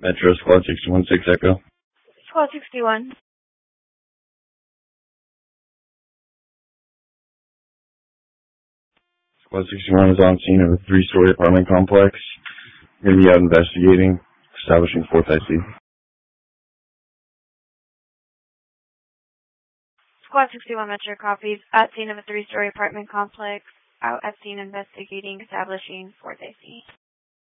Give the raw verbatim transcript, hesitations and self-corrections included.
Metro Squad sixty-one, six Echo. Squad sixty-one. Squad sixty-one is on scene of a three-story apartment complex. We're going to be out investigating, establishing fourth I C. Squad sixty-one Metro copies. At scene of a three-story apartment complex. Out at scene investigating, establishing fourth I C.